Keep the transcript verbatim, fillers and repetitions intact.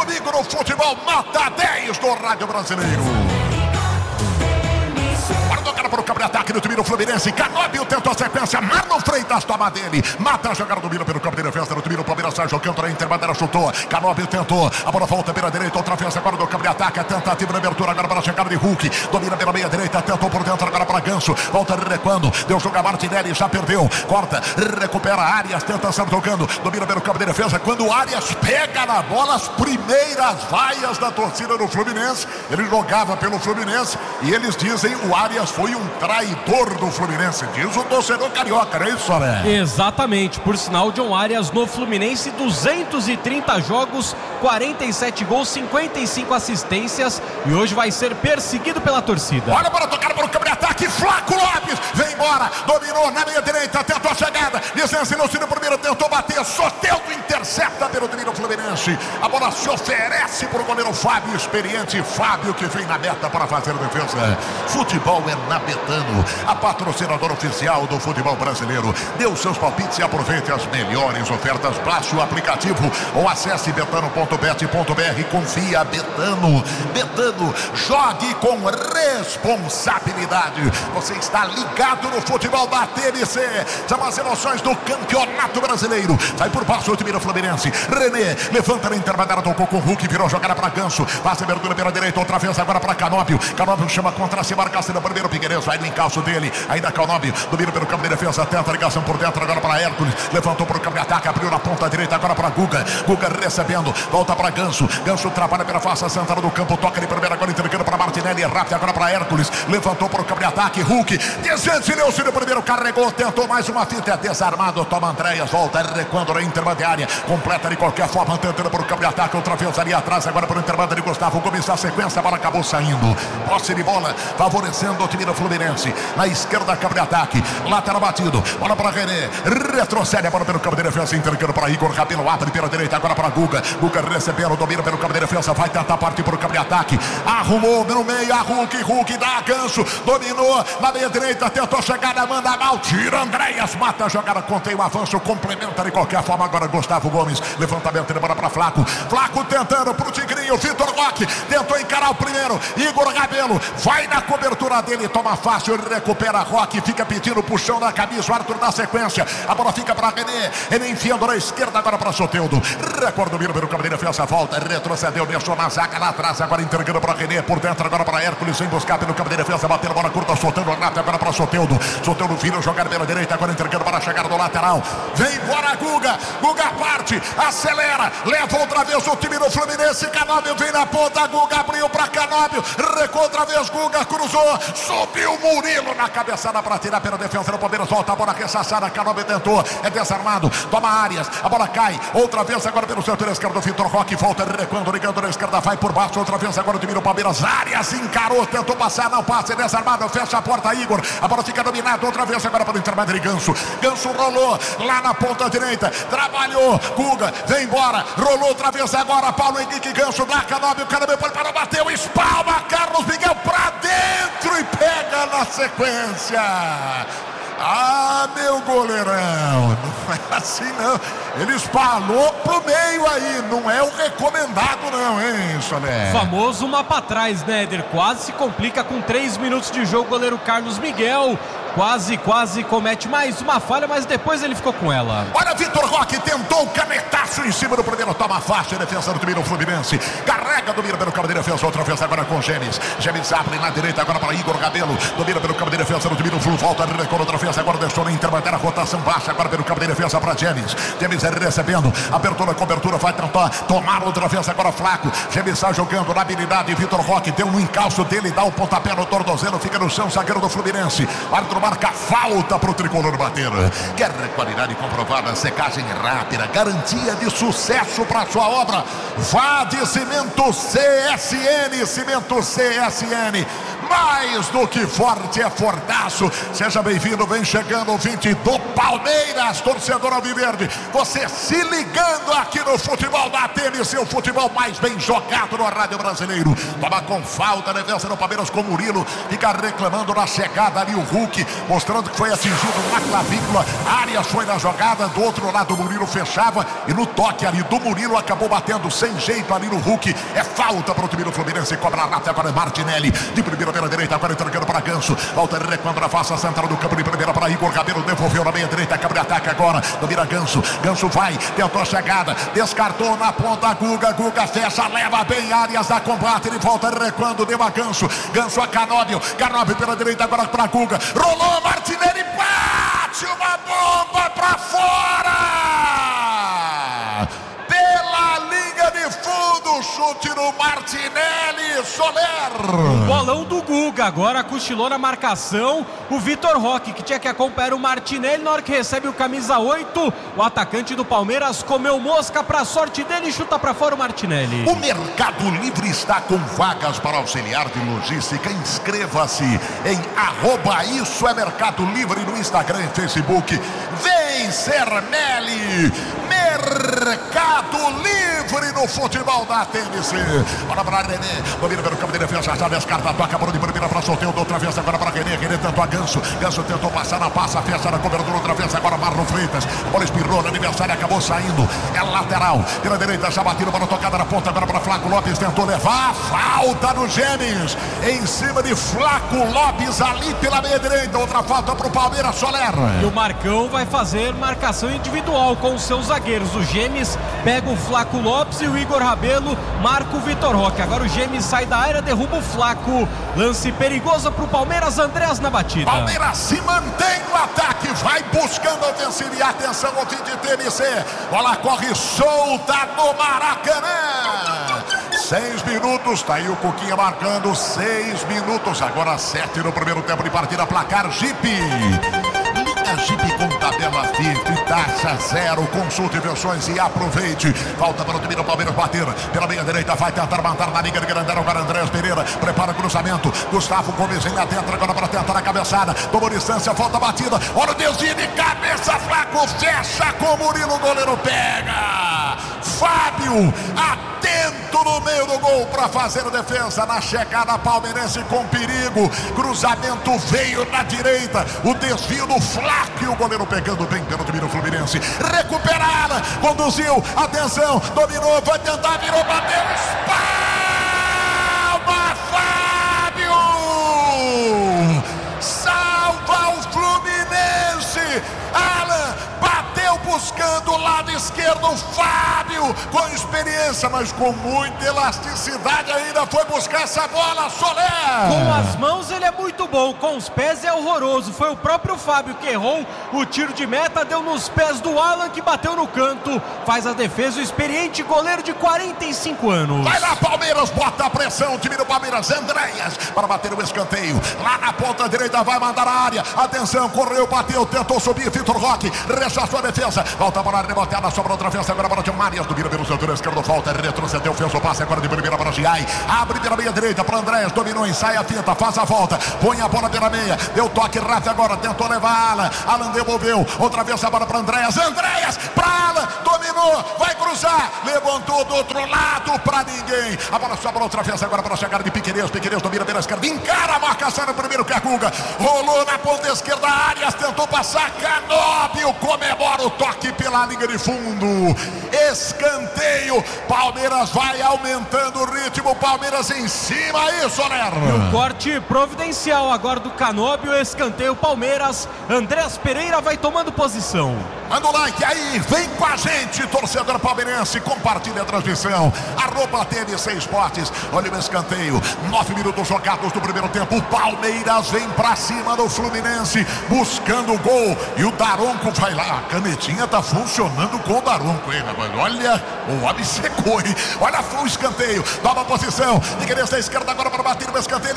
comigo no Futebol Nota dez do Rádio Brasileiro. Para para o contra-ataque do time do Fluminense. Canóbio tentou a sequência. Marlon Freitas toma dele. Mata a jogada do Miro pelo campo de defesa do time do Palmeiras. Sai jogando na interbandeira. Chutou. Canóbio tentou. A bola volta pela direita. Outra vez agora do campo de ataque. A tentativa de abertura agora para a chegada de Hulk. Domina pela meia direita. Tentou por dentro agora para Ganso. Volta recuando. Deu jogo a Martinelli. Já perdeu. Corta. Recupera Arias. Tenta ser tocando. Domina pelo campo de defesa. Quando o Arias pega na bola, as primeiras vaias da torcida do Fluminense. Ele jogava pelo Fluminense. E eles dizem o Arias foi um traidor do Fluminense, diz o torcedor carioca, não é isso, né? Exatamente, por sinal, John Arias no Fluminense, duzentos e trinta jogos, quarenta e sete gols, cinquenta e cinco assistências, e hoje vai ser perseguido pela torcida. Olha para tocar para o campo de ataque, Flaco Lopes, vem embora, dominou na meia direita, tentou a chegada, licença no primeiro, tentou bater, Soteldo intercepta pelo time do Fluminense, a bola se oferece para o goleiro Fábio, experiente Fábio, que vem na meta para fazer a defesa. Futebol é na Betano, a patrocinadora oficial do futebol brasileiro. Dê os seus palpites e aproveite as melhores ofertas. Baixe o aplicativo ou acesse betano ponto bet ponto br. Confia, Betano. Betano, jogue com responsabilidade. Você está ligado no futebol da T N C. São as emoções do Campeonato Brasileiro. Sai por baixo o time do Fluminense. René levanta na intermediária, tocou com o Hulk, virou jogada para Ganso. Faz a abertura pela direita, outra vez agora para Canóbio. Canóbio chama contra se marcação no primeiro. Figueiredo vai no encalço dele, ainda Canóbio, domina pelo campo de defesa, tenta a ligação por dentro, agora para Hércules, levantou para o campo de ataque, abriu na ponta direita, agora para Guga, Guga recebendo, volta para Ganso, Ganso trabalha pela face central do campo, toca de primeira, agora entregando para Martinelli, rápido agora para Hércules, levantou para o campo de ataque, Hulk, desentilhou-se no primeiro, carregou, tentou mais uma fita, é desarmado, toma Andréas, volta, recuando na intermediária, completa de qualquer forma, tentando para o campo de ataque, outra vez ali atrás, agora para o intermediário de Gustavo Gomes, a sequência, a bola acabou saindo, posse de bola, favorecendo o time do Fluminense, na esquerda, campo de ataque, lateral batido, bola para René, retrocede a bola pelo campo de defesa, entregando para Igor Rabelo, abre pela direita, agora para Guga, Guga recebendo, domina pelo campo de defesa, vai tentar partir para o campo de ataque, arrumou no meio, a Hulk, Hulk dá Ganso, dominou na meia direita, tentou chegar, manda mal, tira Andréas, mata a jogada, contém o avanço, complementa de qualquer forma, agora Gustavo Gomes, levantamento de bola para Flaco, Flaco tentando para o Tigrinho, Vitor Roque, tentou encarar o primeiro, Igor Rabelo, vai na cobertura dele, toma fácil, ele recupera Roque, fica pedindo puxão da camisa, o Arthur na sequência, a bola fica para René, René enfiando na esquerda agora para Soteldo, recorde o Miro pelo campo de defesa, volta, retrocedeu, deixou na zaga lá atrás, agora entregando para René, por dentro agora para Hércules, vem buscar pelo campo de defesa, batendo a bola curta, soltando o rápido agora para Soteldo, Soteldo vira jogar pela direita, agora entregando para a chegada do lateral, vem embora Guga, Guga parte, acelera, leva outra vez o time do Fluminense, Canóbio vem na ponta, Guga abriu para Canóbio, recua outra vez, Guga cruzou, subiu Murilo na cabeçada para tirar pela defesa do Palmeiras, volta a bola ressaçada, Canóbio tentou, é desarmado, toma Arias, a bola cai, outra vez agora pelo setor esquerdo, Vitor Roque volta recuando, ligando na esquerda, vai por baixo, outra vez agora o time do Palmeiras, Arias encarou, tentou passar, não passa, é desarmado, fecha a porta, Igor, a bola fica dominada, outra vez agora pelo intermédio de Ganso, Ganso rolou, lá na ponta direita, trabalhou, Guga, vem embora, rolou outra vez agora, Paulo Henrique, Ganso, dá Canóbio, Canóbio pode para, bateu, espalma, Carlos Miguel pra dentro e pega na sequência. Ah, meu goleirão, não é assim não, ele espalhou pro meio aí, não é o recomendado não, hein, Solé? Famoso uma pra trás, né, Éder? Quase se complica com três minutos de jogo, goleiro Carlos Miguel, quase, quase comete mais uma falha, mas depois ele ficou com ela. Olha, Vitor Roque tentou o canetaço em cima do primeiro, toma faixa, defesa do time do Fluminense, carrega, domina pelo campo de defesa, outra vez agora com Gemes, Gemes abre na direita agora para Igor Rabelo, domina pelo campo de defesa do time do Flu, volta, recorre outra vez, agora deixou na intermediária, rotação baixa, agora pelo campo de defesa para Gemes, Gemes recebendo, abertura, cobertura, vai tentar tomar outra vez agora Flaco, Gemes sai jogando na habilidade, Vitor Roque deu um encalço dele, dá o um pontapé no tornozelo, fica no chão, zagueiro do Fluminense, árbitro marca falta pro tricolor bater, quer qualidade comprovada, secagem rápida, garantia de sucesso para sua obra, vá de Cimento C S N, Cimento C S N, mais do que forte é fortaço. Seja bem-vindo, vem chegando o ouvinte do Palmeiras, torcedor alviverde, você se ligando aqui no futebol da T N C, o futebol mais bem jogado no rádio brasileiro. Toma com falta, defesa do Palmeiras com Murilo, fica reclamando na chegada ali o Hulk, mostrando que foi atingido na clavícula. Arias foi na jogada, do outro lado o Murilo fechava e no toque ali do Murilo acabou batendo sem jeito ali no Hulk. É falta para o time do Fluminense, cobra rápido agora é Martinelli, de primeira pela direita, agora entregando para Ganso, volta recuando na face central do campo, de primeira para Igor Rabelo, devolveu na meia direita, cabra ataque agora, domina Ganso, Ganso vai, tentou a chegada, descartou na ponta, Guga, Guga fecha, leva bem Arias a combate, ele volta recuando, deu a Ganso, Ganso a Canóbio, Canóbio pela direita agora para Guga, rolou Martinelli, bate uma bomba para fora! Pela linha de fundo, chute no Martinelli, Soler. Bolão do Guga, agora cochilou na marcação o Vitor Roque, que tinha que acompanhar o Martinelli. Na hora que recebe o camisa oito, o atacante do Palmeiras comeu mosca, pra sorte dele, chuta pra fora o Martinelli. O Mercado Livre está com vagas para auxiliar de logística. Inscreva-se em arroba Isso é Mercado Livre no Instagram e Facebook. Vem ser Meli, Mercado Livre no futebol da T N C. Bora para René, domina pelo campo de defesa, já descarta, toca a bola de primeira para sorteio, da outra vez agora para René, René tentou a Ganso, Ganso tentou passar na passa, fecha na cobertura, outra vez agora Marlon Freitas, a bola espirrou no aniversário, acabou saindo, é lateral, pela direita já batido para a tocada na ponta, agora para Flaco Lopes, tentou levar, falta no Gêmeos, em cima de Flaco Lopes, ali pela meia direita, outra falta para o Palmeiras, Soler. E o Marcão vai fazer marcação individual com os seus zagueiros, o Gêmeos pega o Flaco Lopes e o Igor Rabelo marca o Vitor Roque, agora o Gêmeos sai da área, derruba o Flaco, lance perigoso pro Palmeiras, Andréas na batida. Palmeiras se mantém no ataque, vai buscando a ofensiva e atenção ao time de T N C, bola corre solta no Maracanã. Seis minutos, tá aí o Cuquinha marcando, seis minutos, agora sete no primeiro tempo de partida, placar Jeep. Jeep com tabela Fiat, taxa zero, consulte versões e aproveite. Falta para o time do Palmeiras bater pela meia direita, vai tentar matar na liga de Grandão, agora Andréas Pereira, prepara o cruzamento, Gustavo Gomes ainda tenta agora para tentar a cabeçada, tomou distância, falta a batida, olha o desvio de cabeça, Flaco fecha com o Murilo, o goleiro pega, Fábio, atento no meio do gol para fazer a defesa, na chegada palmeirense com perigo, cruzamento veio na direita, o desvio do Flaco e o goleiro pegando bem pelo time do Fluminense, recuperada, conduziu, atenção, dominou, vai tentar, virou, bateu, espalma, Fábio, salva o Fluminense, Alan, bateu buscando o lado esquerdo, Fábio, com experiência, mas com muita elasticidade ainda, foi buscar essa bola, Soler. Com as mãos ele é muito bom, com os pés é horroroso, foi o próprio Fábio que errou o tiro de meta, deu nos pés do Alan que bateu no canto, faz a defesa, o experiente goleiro de quarenta e cinco anos. Vai lá Palmeiras, bota a pressão, o time do Palmeiras, Andréas, para bater o escanteio, lá na ponta direita vai mandar a área, atenção, correu, bateu, tentou subir, Vitor Roque, rechaçou a defesa, volta para a área, reboteada, sobra outra vez, agora para o John Arias, domina pelo setor esquerdo, falta, retrocedeu, fez o passe agora de primeira para Giai, abre pela meia direita para Andréas, dominou, ensaia a finta, faz a volta, põe a bola pela meia, deu toque rápido agora, tentou levar Alan, Alan devolveu, outra vez a bola para Andréas, Andréas, para Alan, dominou, vai cruzar, levantou do outro lado para ninguém, a bola sobra outra vez agora para a chegada de Piqueires, Piqueires domina pela esquerda, encara a marcação no primeiro que a Guga, rolou na ponta esquerda, Arias tentou passar, Canóbio comemora o toque pela linha de fundo, escanteio, Palmeiras vai aumentando o ritmo, Palmeiras em cima aí, Soler. E o corte providencial agora do Canóbio, escanteio Palmeiras, Andréas Pereira vai tomando posição. Manda o like aí, vem com a gente, torcedor palmeirense, compartilha a transmissão, arroba T N C Esportes, olha o escanteio, nove minutos jogados do primeiro tempo, o Palmeiras vem pra cima do Fluminense, buscando o gol, e o Daronco vai lá, a canetinha tá funcionando com o Daronco, hein, rapaz, olha, o homem secou, hein, olha o escanteio, nova posição, de direita à esquerda agora para bater o escanteio,